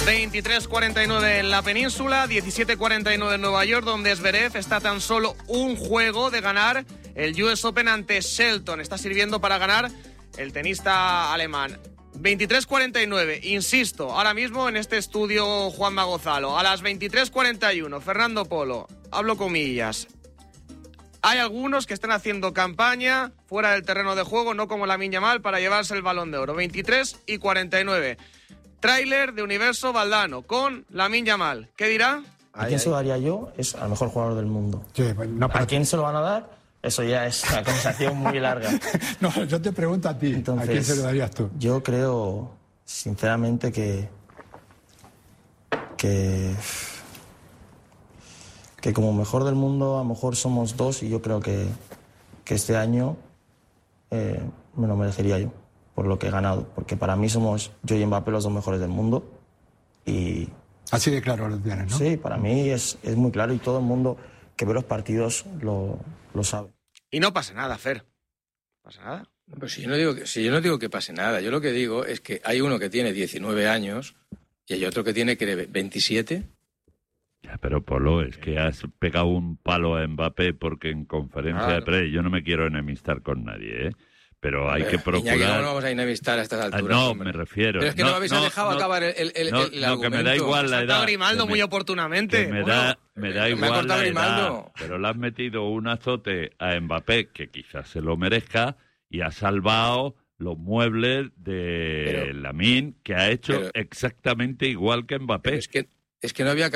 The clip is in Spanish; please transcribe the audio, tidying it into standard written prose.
23:49 en la península, 17:49 en Nueva York, donde Zverev está tan solo un juego de ganar el US Open ante Shelton. Está sirviendo para ganar el tenista alemán. 23:49, insisto, ahora mismo en este estudio Juanma Gonzalo. A las 23:41, Fernando Polo, hablo comillas. Hay algunos que están haciendo campaña fuera del terreno de juego, no como Lamine Yamal, para llevarse el Balón de Oro. 23:49. Tráiler de Universo Valdano con Lamine Yamal. ¿Qué dirá? ¿A quién se lo daría yo? Es al mejor jugador del mundo. Sí, no, ¿A quién se lo van a dar? Eso ya es una conversación muy larga. No, yo te pregunto a ti. Entonces, ¿a quién se lo darías tú? Yo creo, sinceramente, que como mejor del mundo, a lo mejor somos dos, y yo creo que este año me lo merecería yo, por lo que he ganado. Porque para mí somos yo y Mbappé los dos mejores del mundo. Y así de claro lo tienes, ¿no? Sí, para mí es muy claro, y todo el mundo que ve los partidos lo sabe. Y no pasa nada, Fer. ¿No pasa nada? Pues si yo no digo que pase nada. Yo lo que digo es que hay uno que tiene 19 años y hay otro que tiene 27. Ya, pero Polo, es que has pegado un palo a Mbappé porque en conferencia de prensa, yo no me quiero enemistar con nadie, pero hay que procurar... Iñaki, ¿cómo no vamos a enemistar a estas alturas? No, hombre? me refiero... Pero es que no habéis dejado acabar el argumento. Que me da igual la edad. Grimaldo muy oportunamente. Me da igual la edad, pero le has metido un azote a Mbappé, que quizás se lo merezca, y ha salvado los muebles de Lamine, que ha hecho exactamente igual que Mbappé. Es que no había